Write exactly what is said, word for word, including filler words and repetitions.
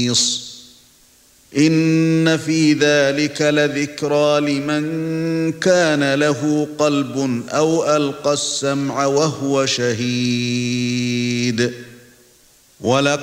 إن في ذلك لذكرى لمن كان له قلب أو ألقى السمع وهو شهيد. ولقد